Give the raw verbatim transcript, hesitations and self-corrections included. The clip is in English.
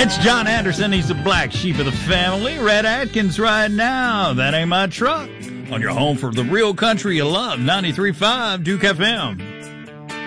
It's John Anderson. He's the black sheep of the family. Red Atkins right now. That ain't my truck. On your home for the real country you love. ninety-three point five Duke F M.